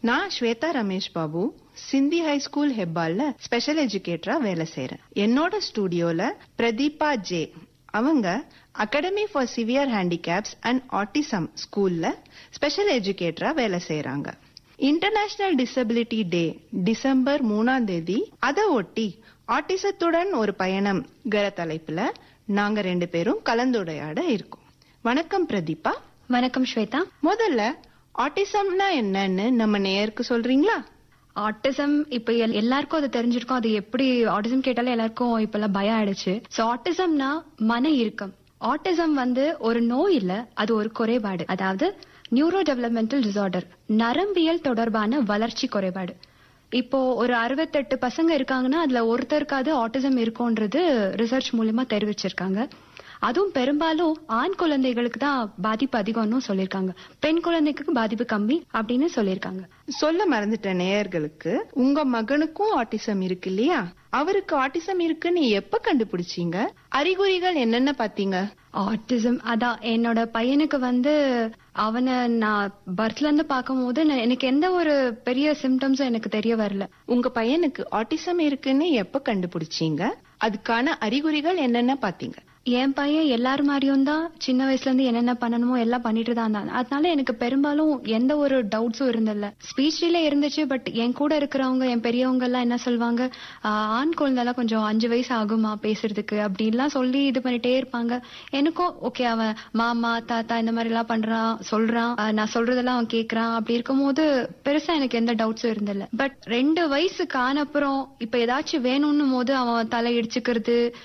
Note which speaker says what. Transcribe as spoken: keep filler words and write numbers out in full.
Speaker 1: நான் ஸ்வேதா ரமேஷ் பாபு, சிந்தி high school ஹெப்பால்ல special எஜுகேட்டரா வேலை செய்யறேன். என்னோட ஸ்டுடியோல பிரதீபா ஜே அவங்க academy for severe handicaps and autism ஸ்கூல்ல ஸ்பெஷல் எஜுகேட்டரா வேலை செய்யறாங்க. இன்டர்நேஷனல் டிசபிலிட்டி டே டிசம்பர் மூணாம் தேதி, அதை ஒட்டி ஆட்டிசத்துடன் ஒரு பயணம் தலைப்புல நாங்க ரெண்டு பேரும் கலந்துரையாட இருக்கோம். வணக்கம் பிரதீபா.
Speaker 2: வணக்கம் ஸ்வேதா.
Speaker 1: முதல்ல ஆட்டிசம்னா என்னன்னு நம்ம நேயருக்கு சொல்றீங்களா?
Speaker 2: ஆட்டிசம் இப்ப எல்லாருக்கும் அது தெரிஞ்சிருக்கும். அது எப்படி ஆட்டிசம் கேட்டாலே எல்லாருக்கும் இப்ப எல்லாம் பயம் ஆயிடுச்சு. சோ ஆட்டிசம்னா மன இறுக்கம். ஆட்டிசம் வந்து ஒரு நோய் இல்ல, அது ஒரு குறைபாடு. அதாவது நியூரோ டெவலப்மெண்டல் டிசார்டர், நரம்பியல் தொடர்பான வளர்ச்சி குறைபாடு. இப்போ ஒரு அறுபத்தெட்டு பசங்க இருக்காங்கன்னா அதுல ஒருத்தருக்காவது ஆட்டிசம் இருக்கும்ன்றது ரிசர்ச் மூலமா தெரிவிச்சிருக்காங்க. அதுவும் பெரும்பாலும் ஆண் குழந்தைகளுக்கு தான் பாதிப்பு அதிகம்னு சொல்லிருக்காங்க. பெண் குழந்தைக்கு பாதிப்பு கம்மி அப்படின்னு சொல்லிருக்காங்க.
Speaker 1: சொல்ல மறந்துட்ட நேயர்களுக்கு, உங்க மகனுக்கும் ஆட்டிசம் இருக்கு இல்லையா? அவருக்கு ஆட்டிசம் இருக்குன்னு எப்ப கண்டுபிடிச்சீங்க? அறிகுறிகள் என்னென்ன பாத்தீங்க?
Speaker 2: ஆட்டிசம் அதான் என்னோட பையனுக்கு வந்து அவனை நான் பர்த்ல இருந்து பார்க்கும் போது எனக்கு எந்த ஒரு பெரிய சிம்டம்ஸும் எனக்கு தெரிய வரல.
Speaker 1: உங்க பையனுக்கு ஆட்டிசம் இருக்குன்னு எப்ப கண்டுபிடிச்சீங்க? அதுக்கான அறிகுறிகள் என்னென்ன பாத்தீங்க?
Speaker 2: என் பையன் எல்லாரும் மாதிரியும் தான் சின்ன வயசுல இருந்து என்னென்ன பண்ணணுமோ எல்லாம் பண்ணிட்டு தான் இருந்தான். அதனால எனக்கு பெரும்பாலும் எந்த ஒரு டவுட்ஸும் இருந்தில்ல. ஸ்பீச் டிலே இருந்துச்சு, பட் என் கூட இருக்கிறவங்க என் பெரியவங்க எல்லாம் என்ன சொல்வாங்க, ஆண் குழந்தைலாம் கொஞ்சம் அஞ்சு வயசு ஆகுமா பேசுறதுக்கு அப்படின்லாம் சொல்லி இது பண்ணிட்டே இருப்பாங்க. எனக்கும் ஓகே, அவன் மாமா தாத்தா இந்த மாதிரி எல்லாம் பண்றான், சொல்றான், நான் சொல்றதெல்லாம் அவன் கேட்கறான். அப்படி இருக்கும் போது பெருசா எனக்கு எந்த டவுட்ஸும் இருந்தில்ல. பட் ரெண்டு வயசுக்கு ஆன அப்புறம் இப்ப ஏதாச்சும் வேணும்னு போது அவன் தலை இடிச்சுக்கிறது,